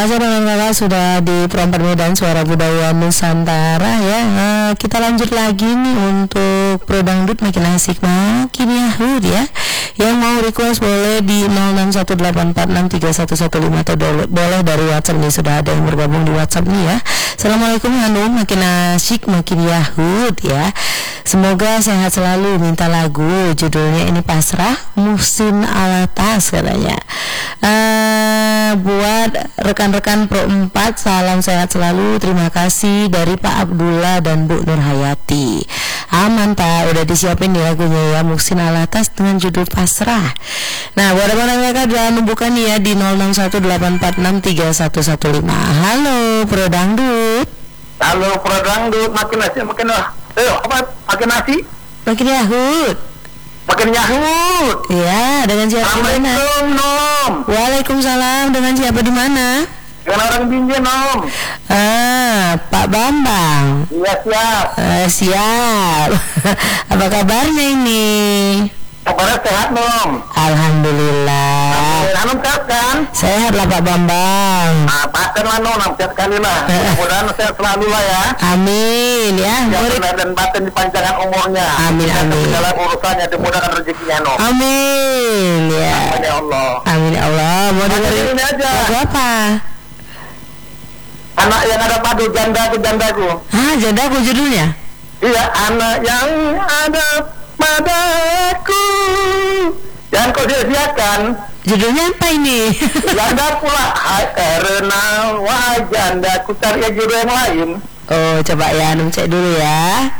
kasih dengan kakak sudah di Perempat Medan Suara Budaya Nusantara ya. Kita lanjut lagi nih untuk Pro Dangdut makin asik makin yahud ya. Yang mau request boleh di 0618463115 atau boleh dari WhatsApp nih, sudah ada yang bergabung di WhatsApp nih ya. Assalamualaikum Hanum, makin asik makin yahud ya. Semoga sehat selalu, minta lagu judulnya ini Pasrah Muhsin Alatas katanya. Buat rekan-rekan Pro 4 salam sehat selalu, terima kasih dari Pak Abdullah dan Bu Nur Hayati. Aman tak, udah disiapin di lagunya ya, Muhsin Alatas dengan judul Pasrah. Nah buat teman mereka jangan membuka nih ya di 0618463115. Halo Pro Dangdut. Halo Pro Dangdut, makin nasi makin makin nasi makin yahud. Makin yahud. Iya, dengan siapa di mana? Assalamualaikum Nom. Waalaikumsalam, dengan siapa di mana? Dengan orang Binjai Nom. Pak Bambang. Iya siap. Siap. Apa kabarnya ini? Kabarnya sehat Nom. Alhamdulillah. Nom sehat kan? Sehat lah Pak Bambang. Pastikan lah Nom, sehat sekali lah. Mudah-mudahan sehat selalu lah ya. Amin ya. Lahir dan batin dipanjangkan umurnya. Amin amin. Segala urusannya dimudahkan rezekinya Nom. Amin ya. Amin ya Allah. Amin ya Allah. Mau dengerin ini aja. lagu apa? Anak yang ada padu, jandaku. Jandaku judulnya? Iya, anak yang ada padaku. Jangan kau sia-siakan. Judulnya apa ini? Janda pula. Karena wah jandaku, cari judul yang lain. Oh, coba ya, Anum cek dulu ya.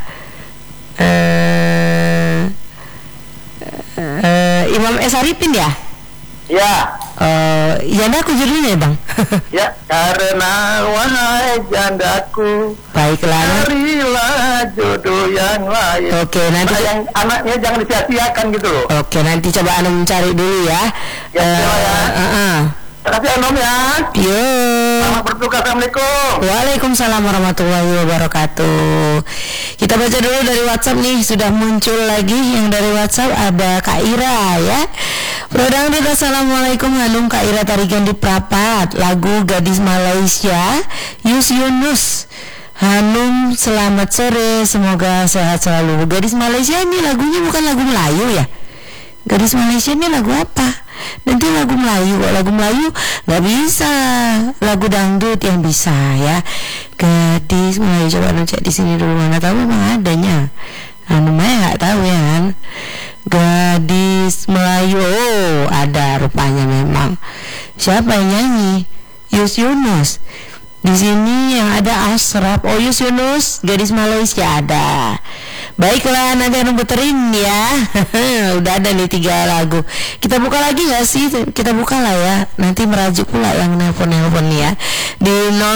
Imam S. Arifin ya? Ya. Jandaku judulnya ya Bang? Ya, karena wahai jandaku, baiklah, carilah jodoh yang lain. Oke, nanti yang anaknya jangan disia-siakan gitu loh. Oke, nanti coba Anum cari dulu ya. Terima kasih Anom ya. Yo. Selamat bertugas. Assalamualaikum. Waalaikumsalam warahmatullahi wabarakatuh. Kita baca dulu dari WhatsApp nih, sudah muncul lagi yang dari WhatsApp, ada Kak Ira ya. Pro Dangdut, assalamualaikum Hanum, Kak Ira Tarigan di Prapat, lagu Gadis Malaysia Yus Yunus. Hanum selamat sore, semoga sehat selalu. Gadis Malaysia ini lagunya bukan lagu Melayu ya? Gadis Malaysia ini lagu apa? Nanti lagu Melayu, lagu Melayu nggak bisa, lagu dangdut yang bisa ya. Gadis Melayu, coba cek di sini dulu, mana tahu memang adanya. Namanya nggak tahu ya kan. Gadis Melayu, oh ada rupanya memang. Siapa yang nyanyi? Yus Yunus. Di sini yang ada Asraf. Oh Yus Yunus, Gadis Malaysia ada. Baiklah, nanti Anu puterin ya. Udah ada nih 3 lagu. Kita buka lagi gak sih? Kita buka lah ya. Nanti merajuk pula yang nelpon ya. Di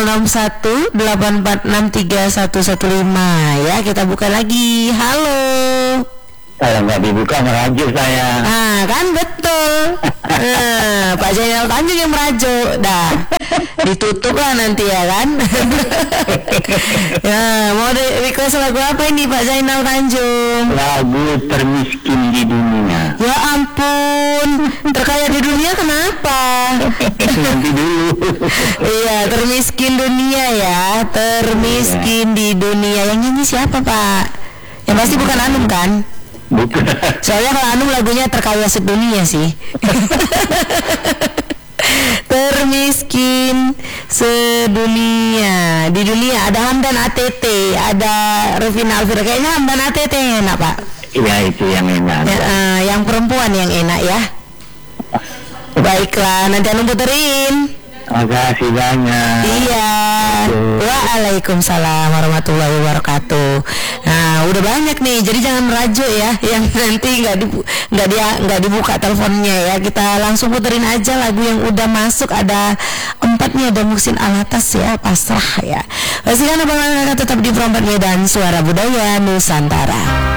0618463115 ya. Kita buka lagi. Halo. Kalau nggak dibuka merajuk saya. Kan betul. Pak Zainal Tanjung yang merajuk. Dah ditutup lah nanti ya kan. Ya, mau request lagu apa ini Pak Zainal Tanjung? Lagu Termiskin di Dunia. Ya ampun, terkaya di dunia kenapa? Nanti dulu. Iya, termiskin dunia ya. Termiskin di dunia. Yang nyanyi siapa Pak? Yang pasti bukan Anum kan? Bukan. Soalnya kalau Anum lagunya terkaya sedunia sih. Termiskin sedunia. Di dunia ada Hamdan ATT, ada Rufina Alfira. Kayaknya Hamdan ATT yang enak Pak. Iya itu yang enak ya, yang perempuan yang enak ya. Baiklah, nanti Anum puterin. Makasih banyak. Iya. Waalaikumsalam warahmatullahi wabarakatuh. Nah, udah banyak nih, jadi jangan merajuk ya. Yang nanti nggak dibuka teleponnya ya. Kita langsung puterin aja lagu yang udah masuk. Ada 4 nih, ada Muhsin Alatas ya, Pasrah ya. Pastikan abang-abang tetap di Perempat Medan Suara Budaya Nusantara.